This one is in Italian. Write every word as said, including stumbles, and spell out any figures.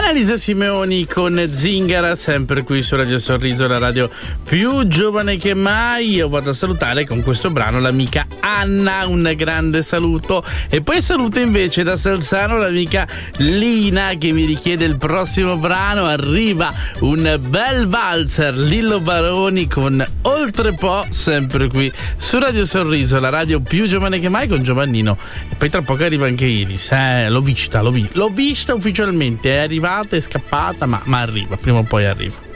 Annalisa Simeoni con Zingara, sempre qui su Radio Sorriso, la radio più giovane che mai. Io vado a salutare con questo brano l'amica Anna, un grande saluto. E poi saluto invece da Salzano l'amica Lina che mi richiede il prossimo brano. Arriva un bel valzer, Lillo Baroni con Oltre Po, sempre qui su Radio Sorriso, la radio più giovane che mai, con Giovannino. E poi tra poco arriva anche Iris, eh, l'ho vista, l'ho, vi- l'ho vista ufficialmente, è arrivata, è scappata, ma, ma arriva, prima o poi arriva.